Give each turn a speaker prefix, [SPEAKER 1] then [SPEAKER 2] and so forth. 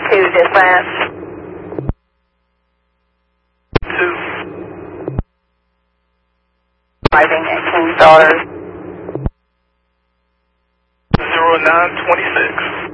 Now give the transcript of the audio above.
[SPEAKER 1] to dispatch.
[SPEAKER 2] 2.
[SPEAKER 1] Arriving at King's Daughters.
[SPEAKER 2] 0926.